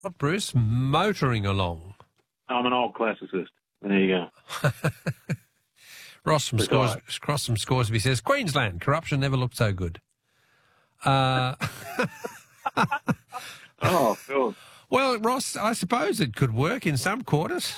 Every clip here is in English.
What, Bruce? Motoring along. I'm an old classicist. There you go. Ross from Scoresby says, Queensland, corruption never looked so good. Oh, Phil. Well, Ross, I suppose it could work in some quarters.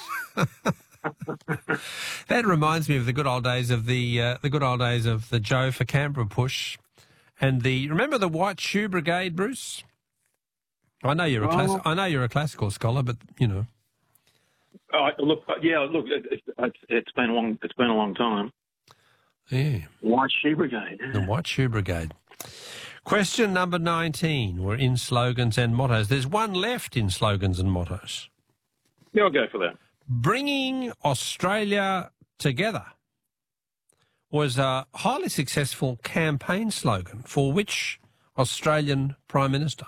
That reminds me of the good old days of the Joe for Canberra push, and remember the White Shoe Brigade, Bruce? I know you're a classical scholar, but you know. Look, it's been a long time. Yeah. White Shoe Brigade. The White Shoe Brigade. Question number 19. We're in slogans and mottos. There's one left in slogans and mottos. Yeah, I'll go for that. Bringing Australia together was a highly successful campaign slogan for which Australian Prime Minister?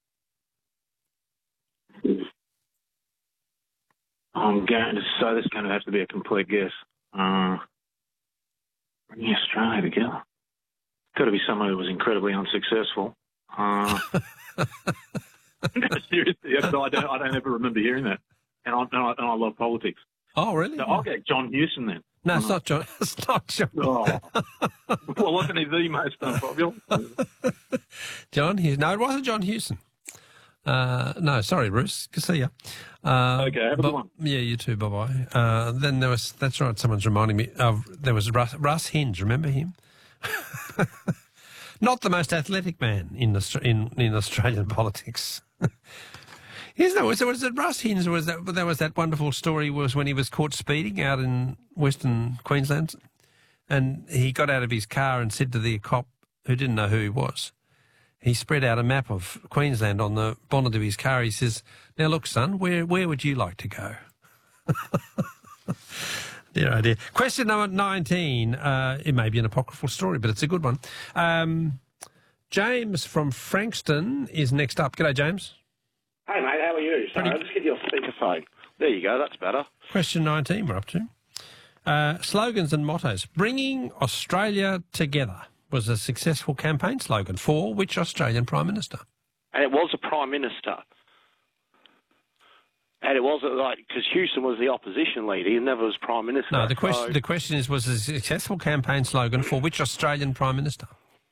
I'm going to say this is going to have to be a complete guess. Bringing Australia together. Got to be someone who was incredibly unsuccessful. Seriously, I don't ever remember hearing that. And I love politics. Oh, really? So I'll get John Hewson then. No, it's not John. It's not John. Oh. Well, wasn't he the most unpopular? John Hewson. No, it wasn't John Hewson. No, sorry, Bruce. Good to see you. Okay, have a good one. Yeah, you too. Bye-bye. Then that's right, someone's reminding me there was Russ Hinge. Remember him? Not the most athletic man in Australian politics. Yes, no, was it Russ Hinge? Was that wonderful story was when he was caught speeding out in Western Queensland, and he got out of his car and said to the cop who didn't know who he was, he spread out a map of Queensland on the bonnet of his car. He says, "Now look, son, where would you like to go?" Dear idea. Question number 19. It may be an apocryphal story, but it's a good one. James from Frankston is next up. G'day, James. Hey, mate, how are you? Sorry, I'll just get your speakerphone. There you go, that's better. Question 19 we're up to. Slogans and mottos. Bringing Australia together was a successful campaign slogan for which Australian Prime Minister? And it was a Prime Minister. And it wasn't because Hewson was the opposition leader, he never was Prime Minister. No, the question is, was a successful campaign slogan for which Australian Prime Minister?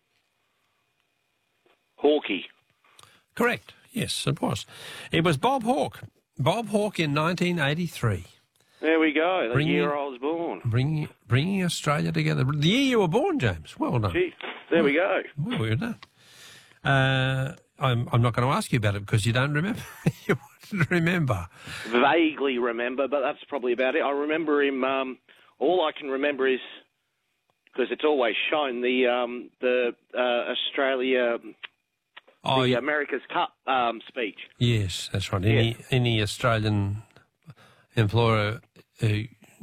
Hawke. Correct. Yes, it was. It was Bob Hawke. Bob Hawke in 1983. There we go. The year I was born. Bringing Australia together. The year you were born, James. Well done. Gee, there we go. Well done. I'm not going to ask you about it because you don't remember. You wouldn't remember. Vaguely remember, but that's probably about it. I remember him. All I can remember is because it's always shown the Australia. The America's Cup speech. Yes, that's right. Yeah. Any Australian employer who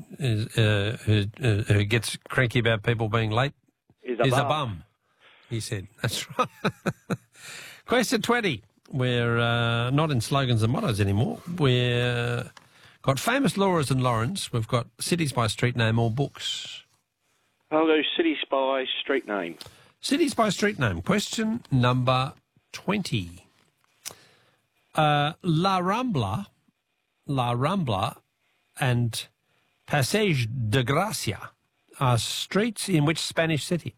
gets cranky about people being late is a bum, he said. That's right. Question 20. We're not in slogans and mottos anymore. We've got famous Laura's and Laurens. We've got cities by street name or books. I'll go cities by street name. Cities by street name. Question number 20. La Rambla and Passeig de Gracia are streets in which Spanish city?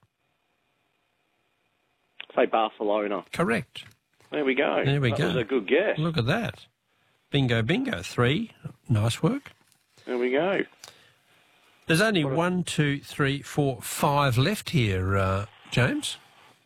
Say Barcelona. Correct. There we go. There we go. That was a good guess. Look at that. Bingo, bingo. 3. Nice work. There we go. There's only 1, 2, 3, 4, 5 left here, James.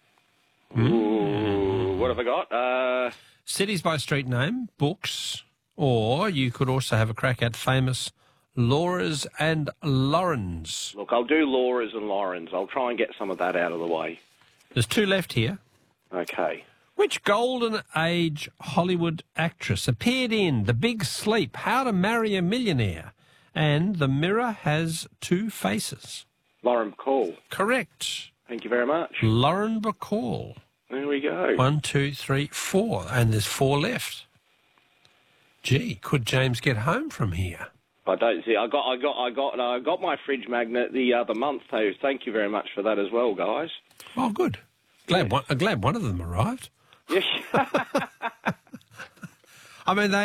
Ooh, what have I got? Cities by street name, books, or you could also have a crack at famous Laura's and Laurens. Look, I'll do Laura's and Laurens. I'll try and get some of that out of the way. There's 2 left here. Okay. Which Golden Age Hollywood actress appeared in The Big Sleep, How to Marry a Millionaire, and The Mirror Has Two Faces? Lauren Bacall. Correct. Thank you very much. Lauren Bacall. There we go. 1, 2, 3, 4, and there's 4 left. Gee, could James get home from here? I don't see. I got my fridge magnet the other month, so thank you very much for that as well, guys. Oh, good. Glad one of them arrived. Yes. I mean,